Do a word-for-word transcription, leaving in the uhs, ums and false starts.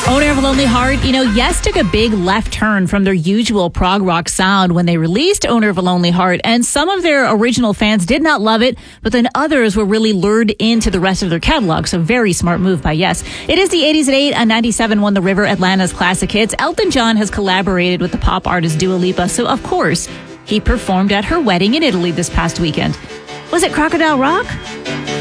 Owner of Lonely Heart, you know, Yes took a big left turn from their usual prog rock sound when they released Owner of a Lonely Heart, and some of their original fans did not love it, but then others were really lured into the rest of their catalog, so very smart move by Yes. It is the eighties at eight on ninety-seven point one The River, Atlanta's classic hits. Elton John has collaborated with the pop artist Dua Lipa, so of course, he performed at her wedding in Italy this past weekend. Was it Crocodile Rock?